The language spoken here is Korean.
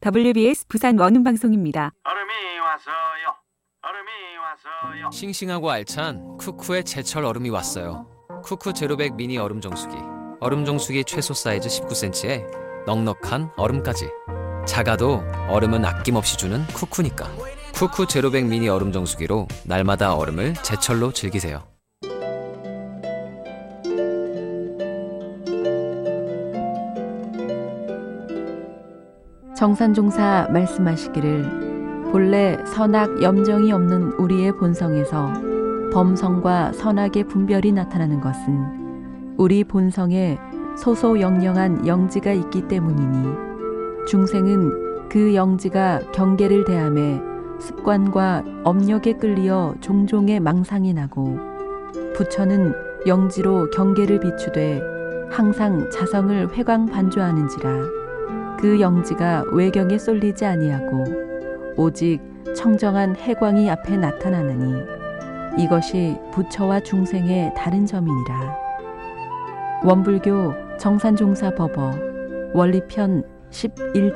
WBS 부산 원음방송입니다. 얼음이 왔어요. 얼음이 왔어요. 싱싱하고 알찬 쿠쿠의 제철 얼음이 왔어요. 쿠쿠 제로백 미니 얼음 정수기. 얼음 정수기 최소 사이즈 19cm에 넉넉한 얼음까지. 작아도 얼음은 아낌없이 주는 쿠쿠니까. 쿠쿠 제로백 미니 얼음 정수기로 날마다 얼음을 제철로 즐기세요. 정산종사 말씀하시기를 본래 선악 염정이 없는 우리의 본성에서 범성과 선악의 분별이 나타나는 것은 우리 본성에 소소영령한 영지가 있기 때문이니 중생은 그 영지가 경계를 대함에 습관과 업력에 끌리어 종종의 망상이 나고 부처는 영지로 경계를 비추되 항상 자성을 회광반조하는지라 그 영지가 외경에 쏠리지 아니하고 오직 청정한 해광이 앞에 나타나느니 이것이 부처와 중생의 다른 점이니라. 원불교 정산종사법어 원리편 11